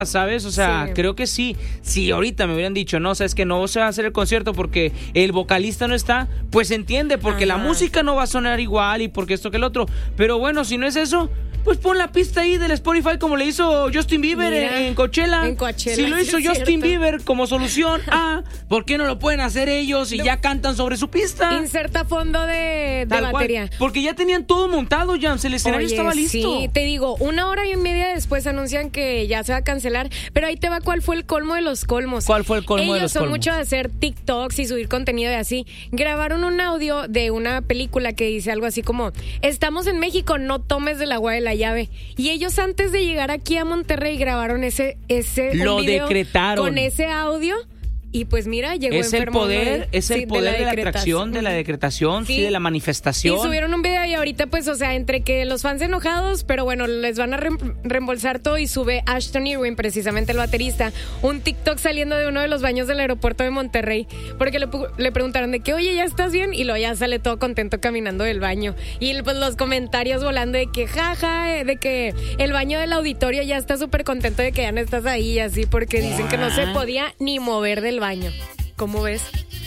¿sabes? O sea, Sí. creo que sí. Si ahorita me hubieran dicho, no, sabes que no se va a hacer el concierto porque el vocalista no está, pues se entiende, porque la Ajá. música no va a sonar igual y porque esto que el otro. Pero bueno, si no es eso, pues pon la pista ahí del Spotify como le hizo Justin Bieber Mira, en Coachella. en Coachella, Si lo sí hizo es Justin cierto. Bieber como solución A, ¿por qué no lo pueden hacer ellos y ya cantan sobre su pista? Inserta fondo de Tal cual. batería. Porque ya tenían todo montado, Jams. El escenario Oye, estaba listo. Sí, te digo, 1 hora y media después anuncian que ya se va a cancelar, pero ahí te va cuál fue el colmo de los colmos. ¿Cuál fue el colmo Ellos de los son colmos? mucho de hacer TikToks y subir contenido y así. Grabaron un audio de una película que dice algo así como, estamos en México, no tomes del agua de la llave. Y ellos antes de llegar aquí a Monterrey grabaron Lo un video decretaron. con ese audio. Y pues mira, llegó Es el enfermo poder, uno es el poder de la atracción, de la decretación, sí, Sí. de la manifestación. Y subieron un video y ahorita pues, o sea, entre que los fans enojados, pero bueno, les van a reembolsar todo y sube Ashton Irwin, precisamente el baterista, un TikTok saliendo de uno de los baños del aeropuerto de Monterrey, porque le preguntaron de que, oye, ¿ya estás bien? Y luego ya sale todo contento caminando del baño. Y pues los comentarios volando de que, jaja, de que el baño del auditorio ya está súper contento de que ya no estás ahí y así, porque dicen que no se podía ni mover del baño. ¿Cómo ves?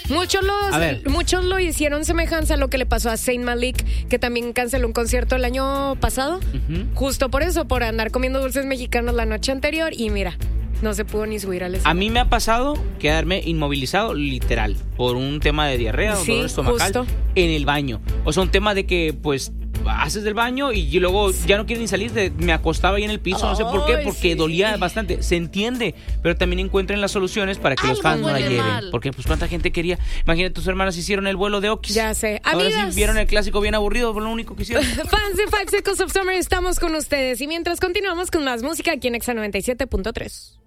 A ver. Muchos lo hicieron semejanza a lo que le pasó a Zayn Malik, que también canceló un concierto el año pasado, justo por eso, por andar comiendo dulces mexicanos la noche anterior, y mira, no se pudo ni subir al escenario. A mí me ha pasado quedarme inmovilizado, literal, por un tema de diarrea o Sí, dolor estomacal justo. en el baño. O sea, un tema de que, pues, haces del baño y luego ya no quieres ni salir. Me acostaba ahí en el piso, no sé por qué, Ay, porque sí. dolía bastante. Se entiende, pero también encuentren las soluciones para que los Algo fans no la huele lleven. mal. Porque, pues, cuánta gente quería. Imagínate, tus hermanas hicieron el vuelo de Oquis. Ya sé. Ahora Amigas. sí vieron el clásico bien aburrido, fue lo único que hicieron. Fans de 5 Seconds of Summer, estamos con ustedes. Y mientras continuamos con más música aquí en Exa 97.3.